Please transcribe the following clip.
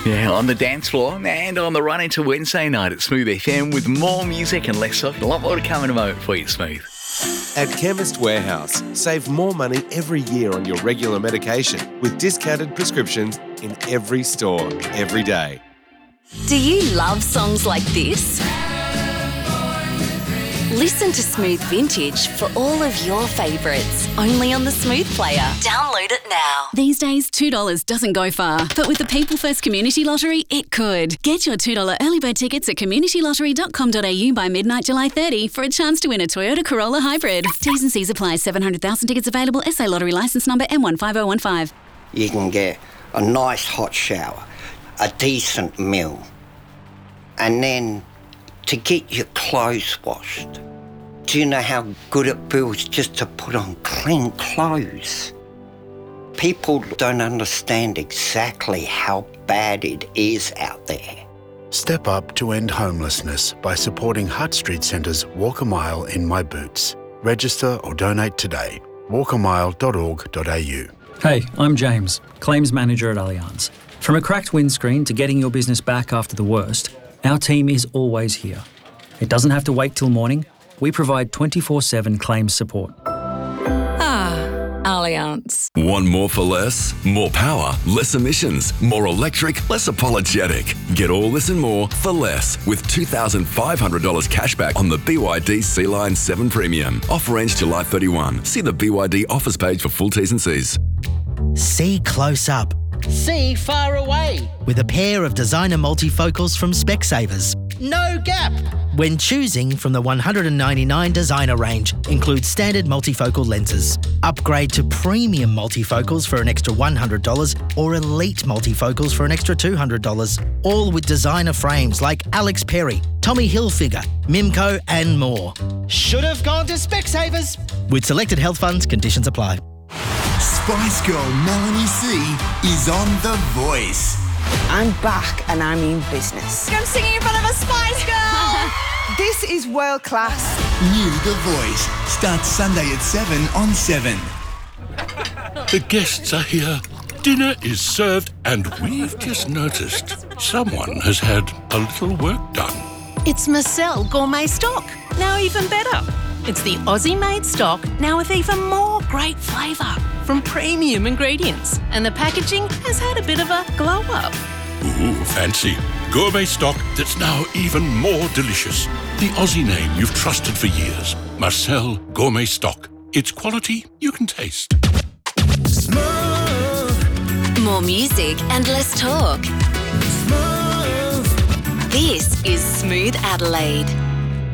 Yeah, on the dance floor and on the run into Wednesday night at Smooth FM with more music and less talk. A lot more to come in a moment for you, Smooth. At Chemist Warehouse, save more money every year on your regular medication with discounted prescriptions in every store, every day. Do you love songs like this? Listen to Smooth Vintage for all of your favourites, only on the Smooth Player. Download it now. These days, $2 doesn't go far, but with the People First Community Lottery, it could. Get your $2 early bird tickets at communitylottery.com.au by midnight July 30 for a chance to win a Toyota Corolla Hybrid. T's and C's apply. 700,000 tickets available. SA Lottery licence number M15015. You can get a nice hot shower, a decent meal, and then to get your clothes washed. Do you know how good it feels just to put on clean clothes? People don't understand exactly how bad it is out there. Step up to end homelessness by supporting Hutt Street Centre's Walk a Mile in My Boots. Register or donate today. walkamile.org.au. Hey, I'm James, Claims Manager at Allianz. From a cracked windscreen to getting your business back after the worst, our team is always here. It doesn't have to wait till morning. We provide 24/7 claims support. Allianz. Want more for less? More power, less emissions, more electric, less apologetic. Get all this and more for less with $2,500 cashback on the BYD Sea-Line 7 Premium. Offer ends July 31. See the BYD offers page for full T's and C's. See close up. See far away. With a pair of designer multifocals from Specsavers. No gap. When choosing from the 199 designer range, includes standard multifocal lenses. Upgrade to premium multifocals for an extra $100 or elite multifocals for an extra $200. All with designer frames like Alex Perry, Tommy Hilfiger, Mimco and more. Should have gone to Specsavers. With selected health funds, conditions apply. Spice Girl Melanie C is on The Voice. I'm back and I mean business. I'm singing in front of a Spice Girl. This is world class. New The Voice starts Sunday at 7 on 7. The guests are here. Dinner is served and we've just noticed someone has had a little work done. It's Marcel Gourmet Stock. Now even better. It's the Aussie-made stock, now with even more great flavour from premium ingredients. And the packaging has had a bit of a glow-up. Ooh, fancy. Gourmet stock that's now even more delicious. The Aussie name you've trusted for years. Marcel Gourmet Stock. It's quality you can taste. Smooth. More music and less talk. Smooth. This is Smooth Adelaide.